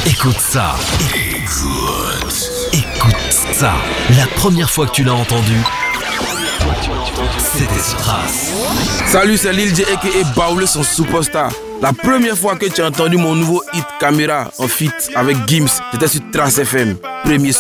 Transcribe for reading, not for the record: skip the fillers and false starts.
Écoute ça. Écoute ça. La première fois que tu l'as entendu, c'était Strass. Salut, c'est Lil J aka Baoulé son superstar. La première fois que tu as entendu mon nouveau hit Caméra en feat avec Gims, c'était sur Trace FM. Premier